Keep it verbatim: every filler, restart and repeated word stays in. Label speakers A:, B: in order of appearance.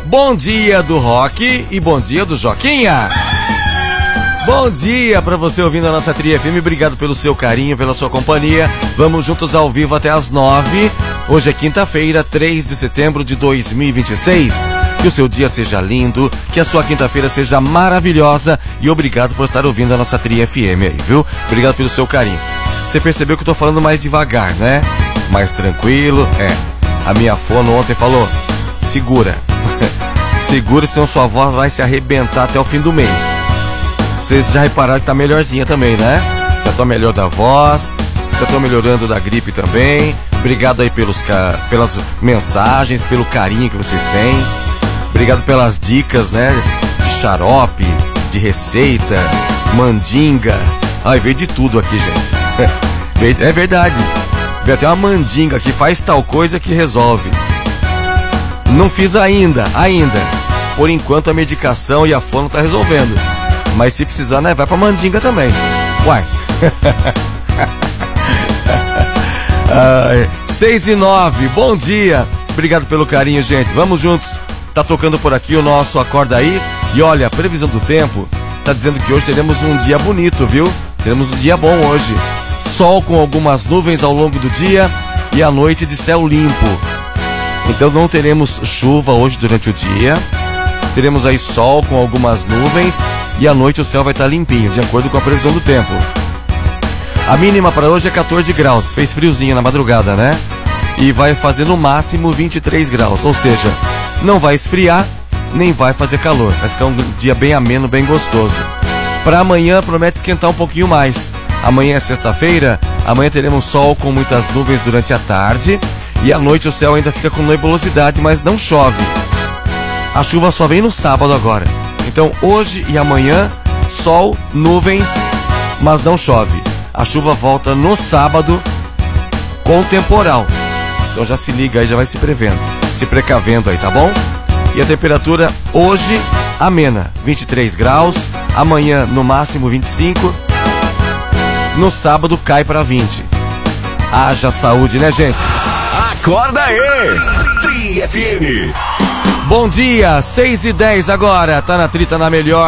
A: Bom dia do Rock e bom dia do Joquinha. Bom dia pra você ouvindo a nossa Tri F M. Obrigado pelo seu carinho, pela sua companhia. Vamos juntos ao vivo até as nove. Hoje é quinta-feira, três de setembro de dois mil e vinte e seis. Que o seu dia seja lindo, que a sua quinta-feira seja maravilhosa. E obrigado por estar ouvindo a nossa Tri F M aí, viu? Obrigado pelo seu carinho. Você percebeu que eu tô falando mais devagar, né? Mais tranquilo, é. A minha fono ontem falou, segura. Segura, senão sua voz vai se arrebentar até o fim do mês. Vocês já repararam que tá melhorzinha também, né? Já tô melhor da voz, já tô melhorando da gripe também. Obrigado aí pelos, pelas mensagens, pelo carinho que vocês têm. Obrigado pelas dicas, né? De xarope, de receita, mandinga. Ai, veio de tudo aqui, gente. É verdade. Veio até uma mandinga que faz tal coisa que resolve. Não fiz ainda, ainda. Por enquanto a medicação e a fono tá resolvendo. Mas se precisar, né, vai pra mandinga também. Uai. Ai, seis e nove, bom dia. Obrigado pelo carinho, gente. Vamos juntos. Tá tocando por aqui o nosso Acorda Aí. E olha, a previsão do tempo tá dizendo que hoje teremos um dia bonito, viu? Teremos um dia bom hoje. Sol com algumas nuvens ao longo do dia e a noite de céu limpo. Então não teremos chuva hoje durante o dia. Teremos aí sol com algumas nuvens e à noite o céu vai estar limpinho, de acordo com a previsão do tempo. A mínima para hoje é catorze graus, fez friozinho na madrugada, né? E vai fazer no máximo vinte e três graus, ou seja, não vai esfriar, nem vai fazer calor. Vai ficar um dia bem ameno, bem gostoso. Para amanhã promete esquentar um pouquinho mais. Amanhã é sexta-feira, amanhã teremos sol com muitas nuvens durante a tarde e à noite o céu ainda fica com nebulosidade, mas não chove. A chuva só vem no sábado agora. Então hoje e amanhã, sol, nuvens, mas não chove. A chuva volta no sábado com temporal. Então já se liga aí, já vai se prevendo, se precavendo aí, tá bom? E a temperatura hoje amena, vinte e três graus, amanhã no máximo vinte e cinco, no sábado cai para vinte. Haja saúde, né, gente?
B: Acorda aí! Tri F M.
A: Bom dia, seis e dez agora, tá na Tri, tá na melhor.